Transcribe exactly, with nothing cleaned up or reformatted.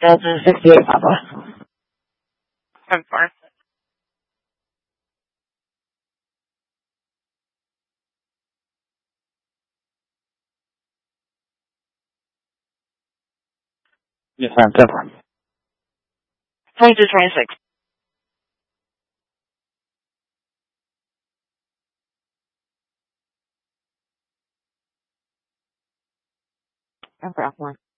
Delta sixty-eight Papa. ten four. Yes, ma'am, ten four. twenty-two twenty-six. ten four.